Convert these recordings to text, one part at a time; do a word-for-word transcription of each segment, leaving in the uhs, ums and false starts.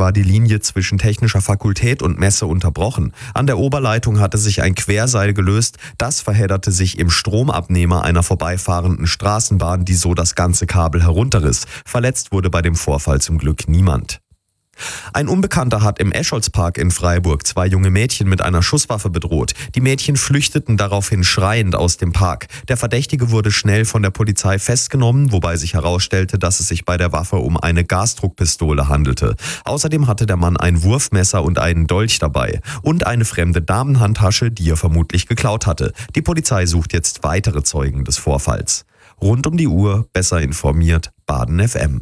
war die Linie zwischen Technischer Fakultät und Messe unterbrochen. An der Oberleitung hatte sich ein Querseil gelöst. Das verhedderte sich im Stromabnehmer einer vorbeifahrenden Straßenbahn, die so das ganze Kabel herunterriss. Verletzt wurde bei dem Vorfall zum Glück niemand. Ein Unbekannter hat im Escholzpark in Freiburg zwei junge Mädchen mit einer Schusswaffe bedroht. Die Mädchen flüchteten daraufhin schreiend aus dem Park. Der Verdächtige wurde schnell von der Polizei festgenommen, wobei sich herausstellte, dass es sich bei der Waffe um eine Gasdruckpistole handelte. Außerdem hatte der Mann ein Wurfmesser und einen Dolch dabei und eine fremde Damenhandtasche, die er vermutlich geklaut hatte. Die Polizei sucht jetzt weitere Zeugen des Vorfalls. Rund um die Uhr, besser informiert, Baden F M.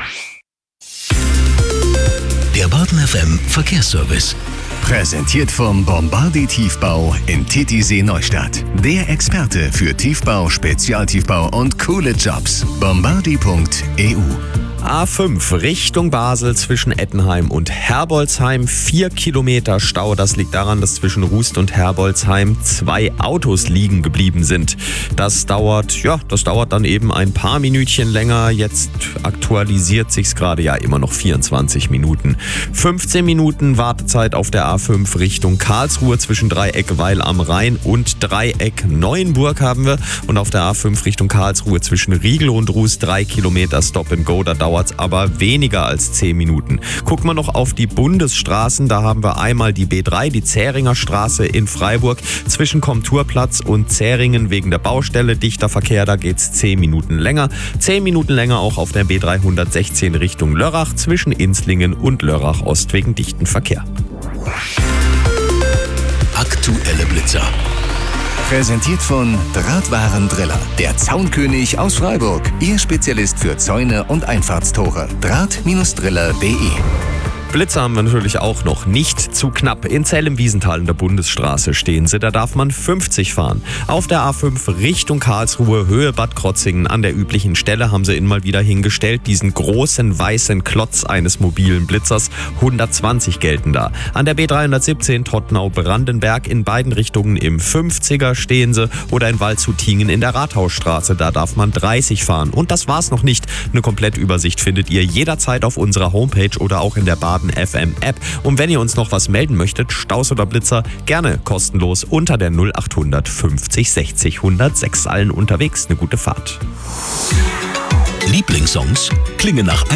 Der Baden F M Verkehrsservice. Präsentiert vom Bombardi Tiefbau in Titisee Neustadt. Der Experte für Tiefbau, Spezialtiefbau und coole Jobs. bombardi punkt e u. A fünf Richtung Basel zwischen Ettenheim und Herbolzheim. Vier Kilometer Stau. Das liegt daran, dass zwischen Rust und Herbolzheim zwei Autos liegen geblieben sind. Das dauert, ja, das dauert dann eben ein paar Minütchen länger. Jetzt aktualisiert sich's gerade, ja, immer noch vierundzwanzig Minuten. fünfzehn Minuten Wartezeit auf der A fünf Richtung Karlsruhe zwischen Dreieck Weil am Rhein und Dreieck Neuenburg haben wir. Und auf der A fünf Richtung Karlsruhe zwischen Riegel und Rust drei Kilometer Stop and Go. Da dauert es aber weniger als zehn Minuten. Gucken wir noch auf die Bundesstraßen. Da haben wir einmal die B drei, die Zähringer Straße in Freiburg. Zwischen Komturplatz und Zähringen wegen der Baustelle. Dichter Verkehr, da geht es zehn Minuten länger. zehn Minuten länger auch auf der B dreihundertsechzehn Richtung Lörrach. Zwischen Inslingen und Lörrach Ost wegen dichten Verkehr. Aktuelle Blitzer. Präsentiert von Drahtwarendriller, der Zaunkönig aus Freiburg. Ihr Spezialist für Zäune und Einfahrtstore. Draht Driller punkt de. Blitzer haben wir natürlich auch noch. Nicht zu knapp. In Zell im Wiesental in der Bundesstraße stehen sie. Da darf man fünfzig fahren. Auf der A fünf Richtung Karlsruhe, Höhe Bad Krotzingen. An der üblichen Stelle haben sie ihn mal wieder hingestellt. Diesen großen weißen Klotz eines mobilen Blitzers. hundertzwanzig gelten da. An der B dreihundertsiebzehn Tottenau-Brandenberg in beiden Richtungen im fünfziger stehen sie. Oder in Waldshutingen in der Rathausstraße. Da darf man dreißig fahren. Und das war's noch nicht. Eine Komplettübersicht findet ihr jederzeit auf unserer Homepage oder auch in der Baden F M App. Und wenn ihr uns noch was melden möchtet, Staus oder Blitzer, gerne kostenlos unter der null acht hundert fünfzig sechzig hundertsechs. Allen unterwegs eine gute Fahrt. Lieblingssongs klingen nach